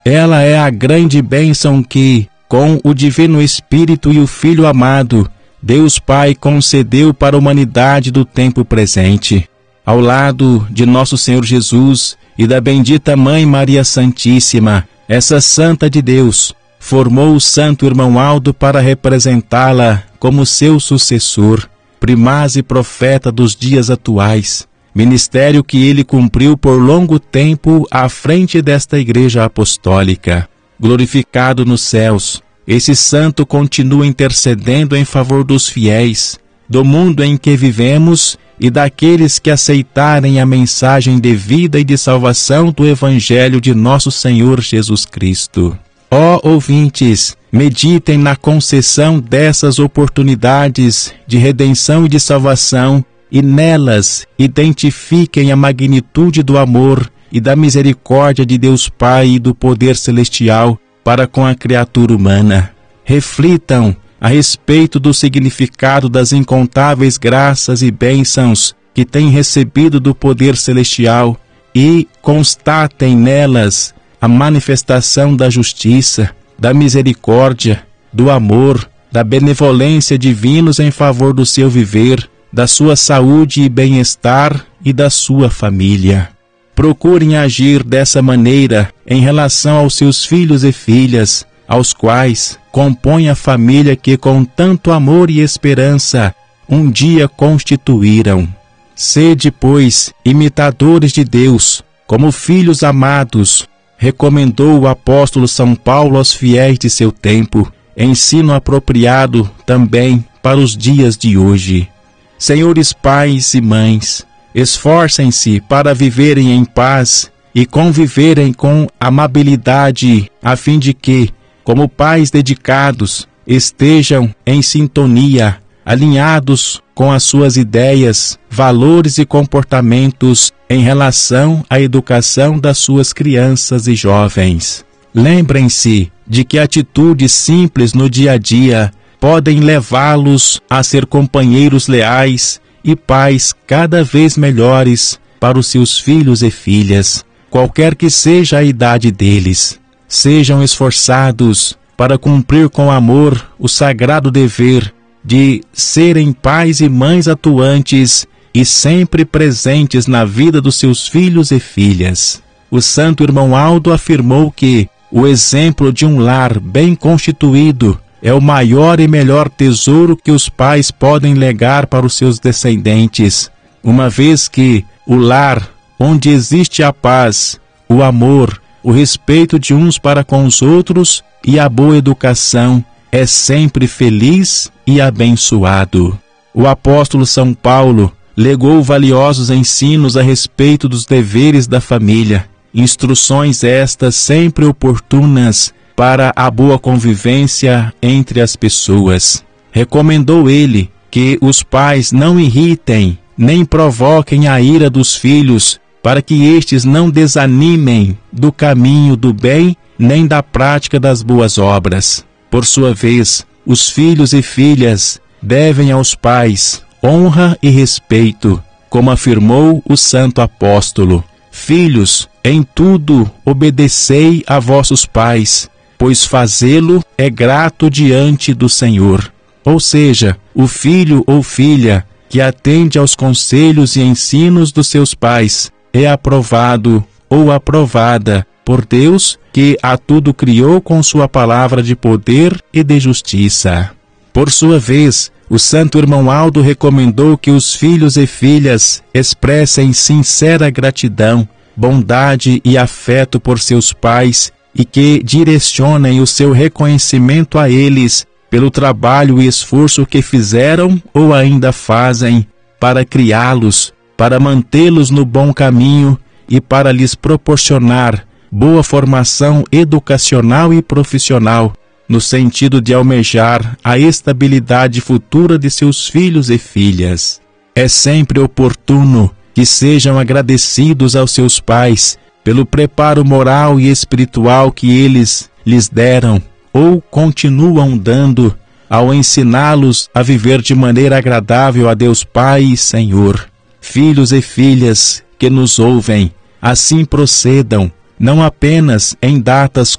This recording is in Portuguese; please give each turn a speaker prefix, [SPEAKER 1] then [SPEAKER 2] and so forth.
[SPEAKER 1] Ela é a grande bênção que, com o Divino Espírito e o Filho amado, Deus Pai concedeu para a humanidade do tempo presente. Ao lado de nosso Senhor Jesus e da bendita Mãe Maria Santíssima, essa Santa de Deus formou o Santo Irmão Aldo para representá-la como seu sucessor, primaz e profeta dos dias atuais, ministério que ele cumpriu por longo tempo à frente desta Igreja Apostólica. Glorificado nos céus, esse santo continua intercedendo em favor dos fiéis, do mundo em que vivemos e daqueles que aceitarem a mensagem de vida e de salvação do Evangelho de nosso Senhor Jesus Cristo. Ó ouvintes, meditem na concessão dessas oportunidades de redenção e de salvação e nelas identifiquem a magnitude do amor e da misericórdia de Deus Pai e do poder celestial para com a criatura humana. Reflitam a respeito do significado das incontáveis graças e bênçãos que têm recebido do poder celestial e constatem nelas a manifestação da justiça, da misericórdia, do amor, da benevolência divinos em favor do seu viver, da sua saúde e bem-estar e da sua família. Procurem agir dessa maneira em relação aos seus filhos e filhas, aos quais compõem a família que com tanto amor e esperança um dia constituíram. Sede, pois, imitadores de Deus, como filhos amados, recomendou o apóstolo São Paulo aos fiéis de seu tempo, ensino apropriado também para os dias de hoje. Senhores pais e mães, esforcem-se para viverem em paz e conviverem com amabilidade, a fim de que, como pais dedicados, estejam em sintonia, alinhados com as suas ideias, valores e comportamentos em relação à educação das suas crianças e jovens. Lembrem-se de que atitudes simples no dia a dia podem levá-los a ser companheiros leais e pais cada vez melhores para os seus filhos e filhas, qualquer que seja a idade deles. Sejam esforçados para cumprir com amor o sagrado dever de serem pais e mães atuantes e sempre presentes na vida dos seus filhos e filhas. O Santo Irmão Aldo afirmou que o exemplo de um lar bem constituído é o maior e melhor tesouro que os pais podem legar para os seus descendentes, uma vez que o lar onde existe a paz, o amor, o respeito de uns para com os outros e a boa educação é sempre feliz e abençoado. O apóstolo São Paulo legou valiosos ensinos a respeito dos deveres da família, instruções estas sempre oportunas para a boa convivência entre as pessoas. Recomendou ele que os pais não irritem nem provoquem a ira dos filhos, para que estes não desanimem do caminho do bem nem da prática das boas obras. Por sua vez, os filhos e filhas devem aos pais honra e respeito, como afirmou o santo apóstolo. Filhos, em tudo obedecei a vossos pais, pois fazê-lo é grato diante do Senhor. Ou seja, o filho ou filha que atende aos conselhos e ensinos dos seus pais é aprovado ou aprovada por Deus, que a tudo criou com sua palavra de poder e de justiça. Por sua vez, o Santo Irmão Aldo recomendou que os filhos e filhas expressem sincera gratidão, bondade e afeto por seus pais e que direcionem o seu reconhecimento a eles pelo trabalho e esforço que fizeram ou ainda fazem para criá-los, para mantê-los no bom caminho e para lhes proporcionar boa formação educacional e profissional, no sentido de almejar a estabilidade futura de seus filhos e filhas. É sempre oportuno que sejam agradecidos aos seus pais pelo preparo moral e espiritual que eles lhes deram ou continuam dando ao ensiná-los a viver de maneira agradável a Deus Pai e Senhor. Filhos e filhas que nos ouvem, assim procedam, não apenas em datas